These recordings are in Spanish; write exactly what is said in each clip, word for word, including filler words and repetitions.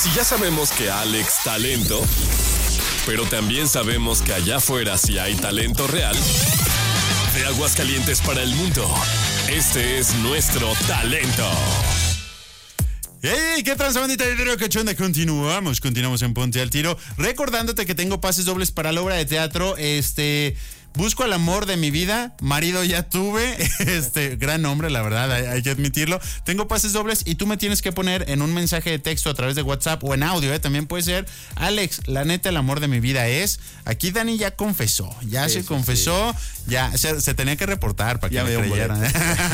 si ya sabemos que Alex talento, pero también sabemos que allá afuera sí hay talento real. De Aguascalientes para el mundo, este es nuestro talento. ¡Hey! ¿Qué tranza, bandita de Río Cachonda? Continuamos, continuamos en Ponte al Tiro. Recordándote que tengo pases dobles para la obra de teatro, este... Busco al amor de mi vida, marido ya tuve, este, gran nombre, la verdad, hay, hay que admitirlo. Tengo pases dobles y tú me tienes que poner en un mensaje de texto a través de WhatsApp o en audio, ¿eh? También puede ser. Alex, la neta, el amor de mi vida es... Aquí Dani ya confesó, ya sí, se sí, confesó, sí. ya se, se tenía que reportar para que ya me creyeran.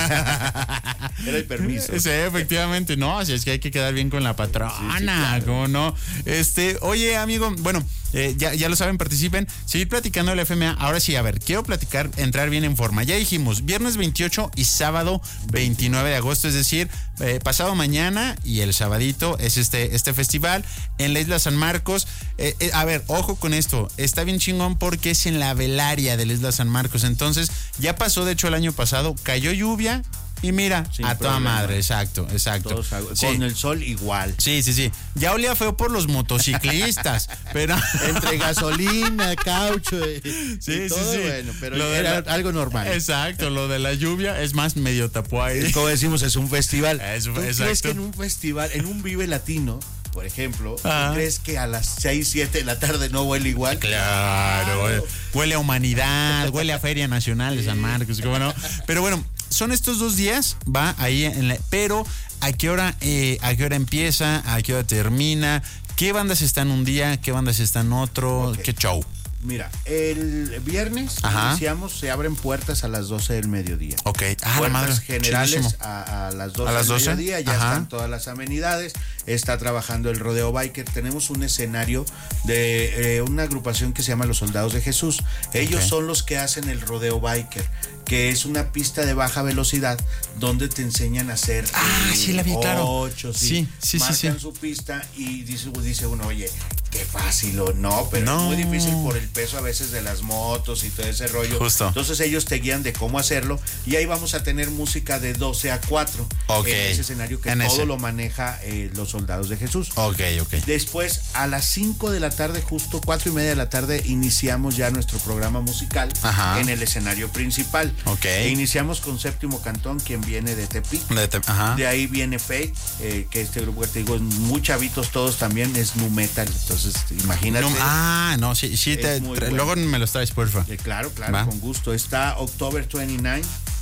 Era el permiso. Sí, efectivamente, no, si es que hay que quedar bien con la patrona, sí, sí, claro. ¿Cómo no? Este, oye, amigo, bueno... Eh, ya, ya lo saben, participen. Seguir platicando de la F M A. Ahora sí, a ver, quiero platicar, entrar bien en forma. Ya dijimos, viernes veintiocho y sábado veintinueve de agosto, es decir, eh, pasado mañana y el sabadito es este, este festival en la Isla San Marcos. Eh, eh, a ver, ojo con esto, está bien chingón porque es en la velaria de la Isla San Marcos. Entonces, ya pasó, de hecho, el año pasado, cayó lluvia. Y mira, sin a toda problema. Madre, exacto, exacto. Todos, sí. Con el sol igual. Sí, sí, sí. Ya olía feo por los motociclistas, pero... Entre gasolina, caucho y, sí, y todo, sí, sí. Bueno, pero lo era la... algo normal. Exacto, lo de la lluvia es más medio tapó ahí. Como decimos, es un festival. Es, ¿Tú exacto. crees que en un festival, en un Vive Latino, por ejemplo, ah. ¿tú crees que a las seis, siete de la tarde no huele igual? Claro, claro. Huele a humanidad, huele a Feria Nacional de San Marcos, ¿cómo no? Pero bueno, son estos dos días, va ahí en la, pero ¿a qué hora eh, a qué hora empieza? ¿A qué hora termina? ¿Qué bandas están un día? ¿Qué bandas están otro? Okay. ¿Qué show? Mira, el viernes Ajá. iniciamos, se abren puertas a las doce del mediodía. Ok. Ah, puertas la madre. generales a, a las doce ¿A las doce? del mediodía, ya Ajá. están todas las amenidades, está trabajando el Rodeo Biker, tenemos un escenario de eh, una agrupación que se llama Los Soldados de Jesús. Ellos okay. son los que hacen el Rodeo Biker, que es una pista de baja velocidad donde te enseñan a hacer ah, eh, sí, la vi, ocho, claro. sí, sí, sí, marcan sí, sí. su pista y dice, dice uno, oye, qué fácil o no, pero no. es muy difícil por el peso a veces de las motos y todo ese rollo. Justo. Entonces ellos te guían de cómo hacerlo y ahí vamos a tener música de doce a cuatro okay. en ese escenario que en todo ese. lo maneja eh, Los Soldados de Jesús. Ok, ok. Después a las cinco de la tarde, justo cuatro y media de la tarde, iniciamos ya nuestro programa musical Ajá. en el escenario principal. Ok. E iniciamos con Séptimo Cantón, quien viene de Tepic. De, te, ajá. de ahí viene Fate, eh, que este grupo que te digo es muy chavitos todos también, es nu metal, entonces imagínate. No, ah, no, sí, sí, te, tra- bueno. Luego me los traes, porfa. Eh, claro, claro, Va. con gusto. Está October veintinueve,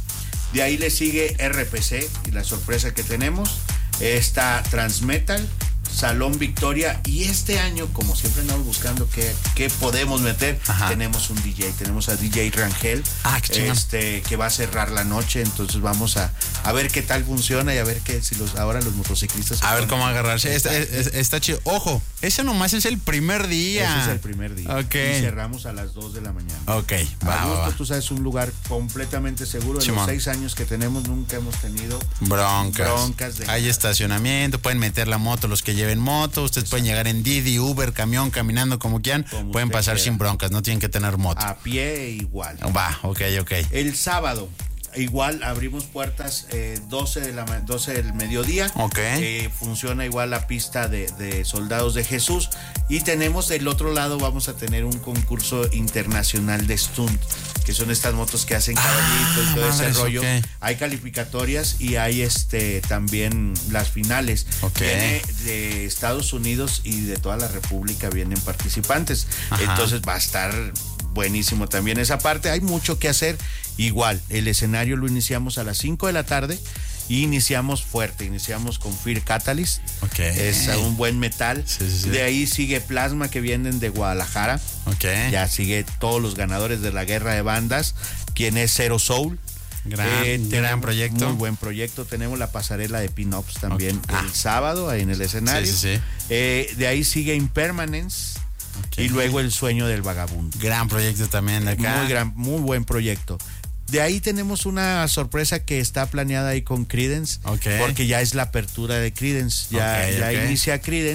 de ahí le sigue R P C y la sorpresa que tenemos, está Transmetal, Salón Victoria, y este año, como siempre andamos buscando qué, qué podemos meter, Ajá. tenemos un D J, tenemos a D J Rangel, ah, qué este, que va a cerrar la noche, entonces vamos a, a ver qué tal funciona y a ver qué si los ahora los motociclistas. A ver cómo agarrarse. Está, está, está chido. Ojo, ese nomás es el primer día. Ese es el primer día. Okay. Y cerramos a las dos de la mañana. Ok, va, a gusto, va, va. Tú sabes, un lugar completamente seguro. En los seis años que tenemos, nunca hemos tenido broncas. broncas de Hay nada. Estacionamiento, pueden meter la moto los que lleven moto, ustedes Exacto. pueden llegar en Didi, Uber, camión, caminando como quieran, como pueden pasar quiera. Sin broncas, no tienen que tener moto. A pie igual. Va, ok, ok. El sábado igual abrimos puertas eh, doce de la doce del mediodía. Ok. Eh, funciona igual la pista de, de Soldados de Jesús. Y tenemos del otro lado, vamos a tener un concurso internacional de stunt, que son estas motos que hacen caballitos ah, y todo ese rollo. Okay. Hay calificatorias y hay este también las finales. Okay. Viene de Estados Unidos y de toda la República vienen participantes. Ajá. Entonces va a estar buenísimo también esa parte. Hay mucho que hacer. Igual, el escenario lo iniciamos a las cinco de la tarde y iniciamos fuerte, iniciamos con Fear Catalyst, okay. es un buen metal, sí, sí, sí. De ahí sigue Plasma, que vienen de Guadalajara, okay. Ya sigue todos los ganadores de la guerra de bandas, quien es Zero Soul. Gran, eh, gran proyecto. Muy buen proyecto. Tenemos la pasarela de Pin-Ups también okay. el ah. sábado ahí en el escenario. Sí, sí, sí. Eh, de ahí sigue Impermanence. Okay. Y luego El Sueño del Vagabundo. Gran proyecto también de acá. Muy gran, muy buen proyecto. De ahí tenemos una sorpresa que está planeada ahí con Creedence, okay. porque ya es la apertura de Creedence, ya, okay, ya okay. inicia Creedence,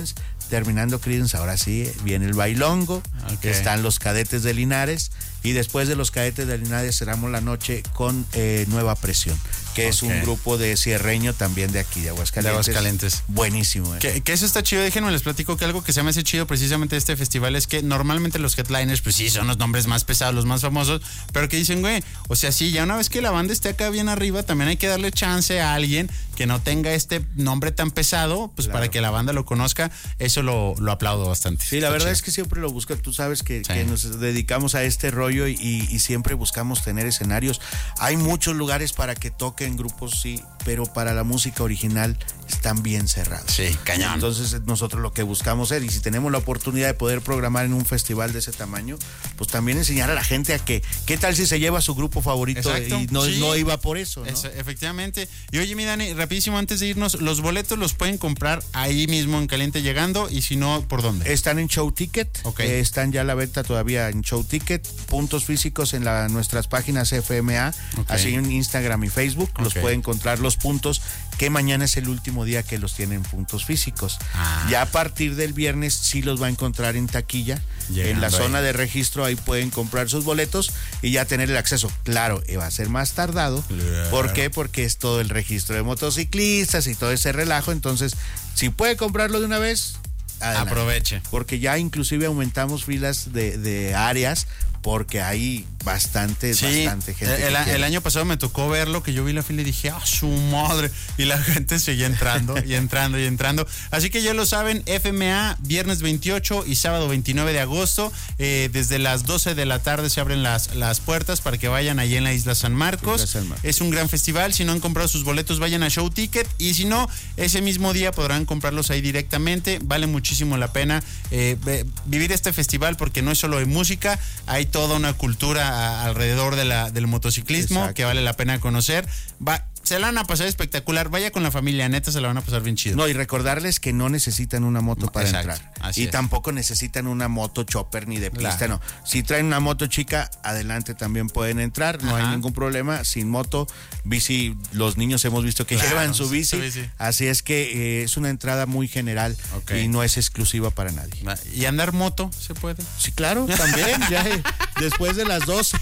terminando Creedence, ahora sí, viene el bailongo, Okay. están los Cadetes de Linares, y después de los Cadetes de Linares cerramos la noche con eh, Nueva Presión, que es Ok. un grupo de cierreño también de aquí, de Aguascalientes. De Aguascalientes. Buenísimo. Eh. Que, que eso está chido, déjenme les platico que algo que se me hace chido precisamente de este festival es que normalmente los headliners, pues sí, son los nombres más pesados, los más famosos, pero que dicen, güey, o sea, sí, ya una vez que la banda esté acá bien arriba, también hay que darle chance a alguien que no tenga este nombre tan pesado, pues Claro. para que la banda lo conozca, eso lo, lo aplaudo bastante. Sí, la Está verdad chido. es que siempre lo buscas, tú sabes que, Sí. que nos dedicamos a este rollo y, y siempre buscamos tener escenarios. Hay muchos lugares para que toquen grupos, sí, pero para la música original están bien cerrados. Sí, cañón. Entonces nosotros lo que buscamos es, y si tenemos la oportunidad de poder programar en un festival de ese tamaño, pues también enseñar a la gente a que, ¿qué tal si se lleva su grupo favorito Exacto, y no, sí. no iba por eso, ¿no? Es- efectivamente. Y oye, mi Dani, rapidísimo antes de irnos, los boletos los pueden comprar ahí mismo en Caliente Llegando, y si no, ¿por dónde? Están en Show Ticket, Ok. eh, están ya a la venta todavía en Show Ticket, puntos físicos en la, nuestras páginas F M A, Ok. así en Instagram y Facebook, los Ok. puede encontrar los puntos, que mañana es el último día que los tienen puntos físicos. Ah. Ya a partir del viernes sí los va a encontrar en taquilla, Llegando en la ahí. zona de registro, ahí pueden comprar sus boletos y ya tener el acceso. Claro, eh, va a ser más tardado. Claro. ¿Por qué? Porque es todo el registro de motociclistas y todo ese relajo, entonces si puede comprarlo de una vez, adelante. Aproveche. Porque ya inclusive aumentamos filas de, de áreas porque hay bastante, Sí, bastante gente. el, que el quiere. año pasado me tocó verlo, que yo vi la fila y dije, ¡ah, su madre! Y la gente seguía entrando y entrando y entrando. Así que ya lo saben, F M A, viernes veintiocho y sábado veintinueve de agosto, eh, desde las doce de la tarde se abren las, las puertas para que vayan allí en la Isla San Marcos. Isla San Marcos. Es un gran festival, si no han comprado sus boletos vayan a Show Ticket, y si no, ese mismo día podrán comprarlos ahí directamente. Vale muchísimo la pena eh, ve- vivir este festival, porque no es solo de música, hay toda una cultura a- alrededor de la, del motociclismo. Exacto. Que vale la pena conocer. Va, se la van a pasar espectacular, vaya con la familia, neta se la van a pasar bien chido. No, y recordarles que no necesitan una moto No, para exacto, entrar. así Y es. tampoco necesitan una moto chopper ni de pista, Claro. no. Si traen una moto chica, adelante también pueden entrar, no Ajá. hay ningún problema. Sin moto, bici, los niños hemos visto que Claro, llevan su su bici. bici. Así es que eh, es una entrada muy general Ok. y no es exclusiva para nadie. Va, ¿y andar moto se puede? Sí, claro, también, ya eh, después de las doce.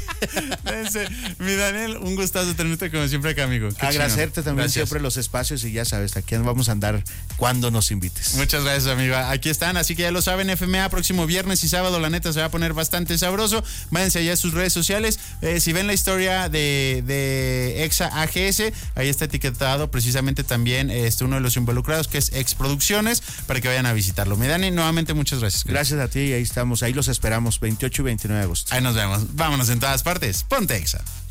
Ese, mi Daniel, un gustazo tenerte como siempre acá, amigo. Qué Agradecerte chingón. también Gracias. siempre los espacios y ya sabes, aquí vamos a andar cuando nos invites. Muchas gracias, amiga. Aquí están, así que ya lo saben, F M A, próximo viernes y sábado, la neta se va a poner bastante sabroso. Váyanse allá a sus redes sociales. Eh, si ven la historia de, de Exa A G S, ahí está etiquetado precisamente también este, uno de los involucrados, que es Ex Producciones, para que vayan a visitarlo. Mi Dani, nuevamente muchas gracias. Gracias a ti y ahí estamos, ahí los esperamos, veintiocho y veintinueve de agosto. Ahí nos vemos. Vámonos en todas partes. Ponte Exa.